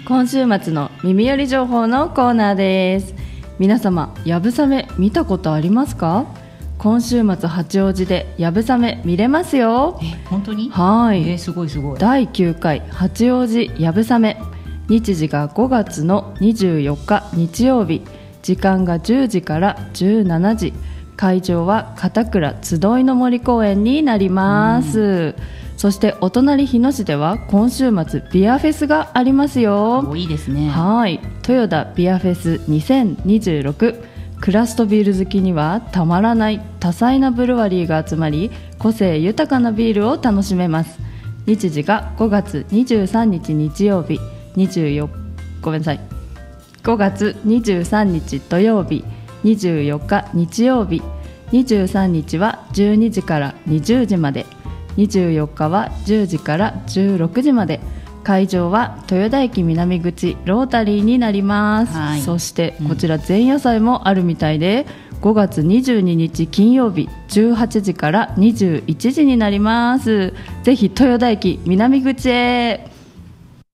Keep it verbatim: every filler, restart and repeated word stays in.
今週末の耳寄り情報のコーナーです。皆様、やぶさめ見たことありますか？今週末八王子でやぶさめ見れますよ。 え、本当に？ はい、 えー、すごいすごい。 だいきゅうかい八王子やぶさめ、日時がごがつのにじゅうよっか日曜日、時間がじゅうじからじゅうしちじ、会場は片倉集いの森公園になります、うん、そしてお隣日野市では今週末ビアフェスがありますよ。 いいですね。 はい、豊田ビアフェスにせんにじゅうろく、クラフトビール好きにはたまらない多彩なブルワリーが集まり、個性豊かなビールを楽しめます。日時がごがつにじゅうさんにち日曜日、にじゅうよっかごめんなさいごがつにじゅうさんにち土曜日、にじゅうよっか日曜日、にじゅうさんにちはじゅうにじからにじゅうじまで、にじゅうよっかはじゅうじからじゅうろくじまで、会場は豊田駅南口ロータリーになります、はい、そしてこちら前夜祭もあるみたいで、うん、ごがつにじゅうににち金曜日じゅうはちじからにじゅういちじになります。ぜひ豊田駅南口へ。